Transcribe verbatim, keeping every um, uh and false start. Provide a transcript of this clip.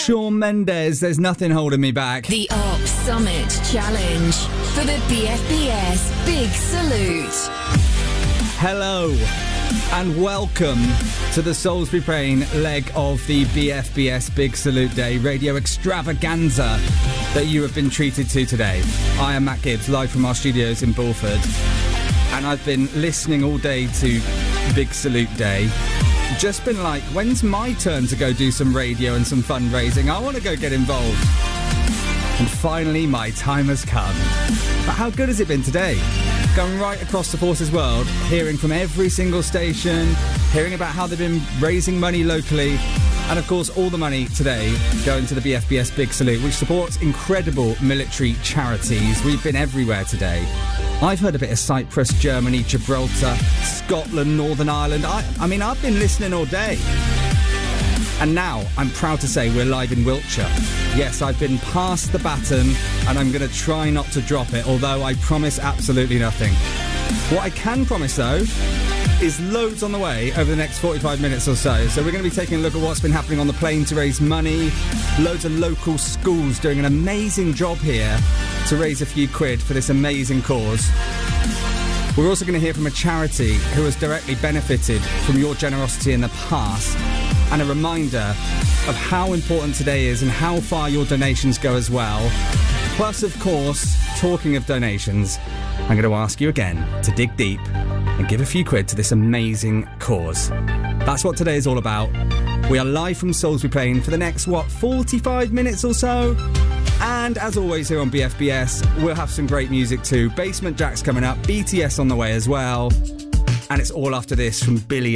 Shawn Mendes, There's Nothing Holding Me Back. The Arc Summit Challenge for the B F B S Big Salute. Hello and welcome to the Salisbury Plain leg of the B F B S Big Salute Day radio extravaganza that you have been treated to today. I am Matt Gibbs, live from our studios in Bulford, and I've been listening all day to Big Salute Day. Just been like, when's my turn to go do some radio and some fundraising? I want to go get involved. And finally, my time has come. But how good has it been today? Going right across the Forces world, hearing from every single station, hearing about how they've been raising money locally, and of course all the money today going to the B F B S Big Salute, which supports incredible military charities. We've been everywhere today. I've heard a bit of Cyprus, Germany, Gibraltar, Scotland, Northern Ireland. I, I mean, I've been listening all day. And now, I'm proud to say we're live in Wiltshire. Yes, I've been passed the baton, and I'm going to try not to drop it, although I promise absolutely nothing. What I can promise, though, is loads on the way over the next forty-five minutes or so. So we're going to be taking a look at what's been happening on the plane to raise money. Loads of local schools doing an amazing job here to raise a few quid for this amazing cause. We're also going to hear from a charity who has directly benefited from your generosity in the past, and a reminder of how important today is and how far your donations go as well. Plus, of course, talking of donations, I'm going to ask you again to dig deep and give a few quid to this amazing cause. That's what today is all about. We are live from Salisbury Plain for the next, what, forty-five minutes or so? And as always here on B F B S, we'll have some great music too. Basement Jaxx coming up, B T S on the way as well. And it's all after this from Billy